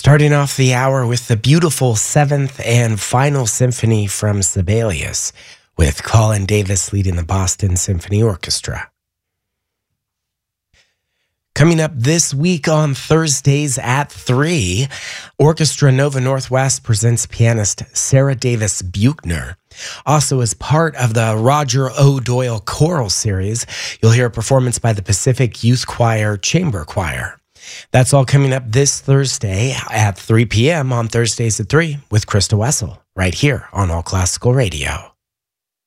Starting off the hour with the beautiful seventh and final symphony from Sibelius, with Colin Davis leading the Boston Symphony Orchestra. Coming up this week on Thursdays at 3, Orchestra Nova Northwest presents pianist Sarah Davis Buchner. Also, as part of the Roger O. Doyle Choral Series, you'll hear a performance by the Pacific Youth Choir Chamber Choir. That's all coming up this Thursday at 3 p.m. on Thursdays at 3 with Krista Wessel, right here on All Classical Radio.